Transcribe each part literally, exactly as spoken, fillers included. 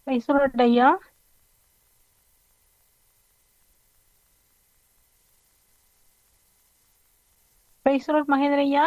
Price ஐயா. Price Mahendra ஐயா.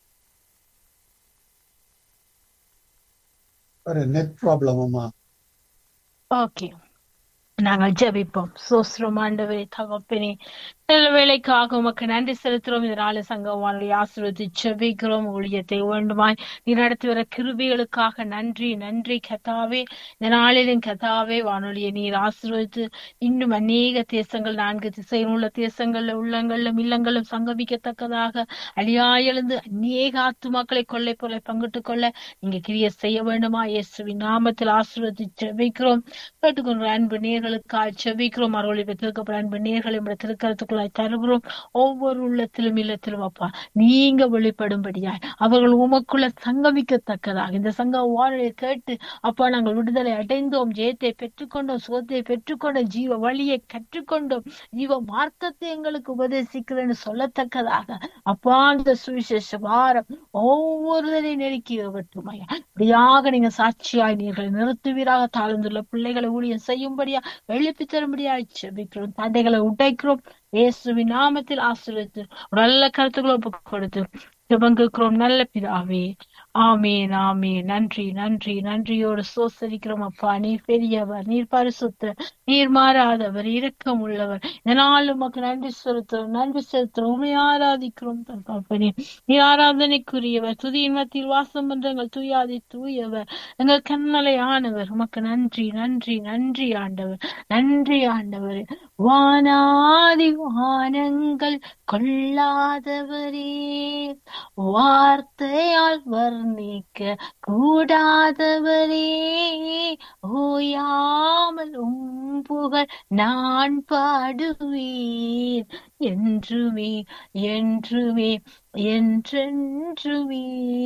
ஒரு நெட் ப்ராப்ளம் அம்மா. ஓகே, நாங்கள் ஜெபிப்போம். சோஸ்திரம் ஆண்டவரே, தகப்பனே, நல்ல வேலைக்காக உமக்கு நன்றி செலுத்துறோம். இதனால சங்கம் வானொலி ஆசீர்வதித்து ஜெபிக்கிறோம். ஊழியத்தை வேண்டுமாய் நீ நடத்தி வர கிருபைகளுக்காக நன்றி நன்றி கத்தாவே. இந்த நாளிலும் கத்தாவே வானொலியை நீர் ஆசீர்வதித்து இன்னும் அநேக தேசங்கள், நான்கு திசையில் உள்ள தேசங்கள்ல உள்ளங்களும் இல்லங்களும் சங்கமிக்கத்தக்கதாக அழியா எழுந்து அநேக ஆத்துமாக்களை கொள்ளை போல பங்கிட்டுக் கொள்ள நீங்க கிரியை செய்ய வேண்டுமா இயேசுவின் நாமத்தில் ஆசீர்வதித்து ஜெபிக்கிறோம். கேட்டுக்கொண்ட அன்பு நேர்களுக்காக செபிக்கிறோம். அருளை பெற்றிருக்கப்பட அன்பு நேர்களை நம்முடைய திருக்கரத்துக்குள்ளாய் தருகிறோம். ஒவ்வொரு உள்ளத்திலும் இல்லத்திலும் அப்பா நீங்க வெளிப்படும்படியாய் அவர்கள் உமக்குள்ள சங்கமிக்கத்தக்கதாக இந்த சங்க வாழை கேட்டு அப்பா நாங்கள் விடுதலை அடைந்தோம், ஜெயத்தை பெற்றுக்கொண்டோம், சுகத்தை பெற்றுக்கொண்டோம், ஜீவ வழியை கற்றுக்கொண்டோம், ஜீவ மார்க்கத்தை எங்களுக்கு உபதேசிக்கிறேன்னு சொல்லத்தக்கதாக அப்பா அந்த சுவிசேஷ வாரம் ஒவ்வொருவரையும் நெருக்கி விட்டுமையா அப்படியாக நீங்க சாட்சியாய் நீர்களை நிறுத்துவீராக. தாழ்ந்துள்ள பிள்ளைகளை ஊழியம் செய்யும்படியா எழுப்பி தரும்படியா செபிக்கிறோம். தடைகளை உடைக்கிறோம். இயேசுவின் நாமத்தில் ஆசீர்வதித்து நல்ல கருத்துக்களை ஒப்புக் கொடுத்து ஜெபங்களுக்கிறோம் நல்ல பிதாவே. ஆமீன் ஆமீன். நன்றி நன்றி நன்றியோடு சோசரிக்கிறோம் அப்பா. நீர் பெரியவர், நீர் பரிசுத்த, நீர் மாறாதவர், இரக்கம் உள்ளவர். இதனால் உமக்கு நன்றி செலுத்துறோம் நன்றி செலுத்துறோம் உண்மை ஆராதிக்கிறோம் தகப்பனே. நீ ஆராதனைக்குரியவர், துதியின் மத்தியில் வாசம் பண்ற எங்கள் தூயாதி தூயவர், எங்கள் கண்மலை ஆனவர். உமக்கு நன்றி நன்றி நன்றி ஆண்டவர், நன்றி ஆண்டவர். வானாதி வானங்கள் கொள்ளாதவரே, வார்த்தையால் வர்ணிக்க கூடாதவரே, ஓயாமல் உம் புகழ் நான் பாடுவேன் என்றுமே என்றுமே என்றென்றுமே.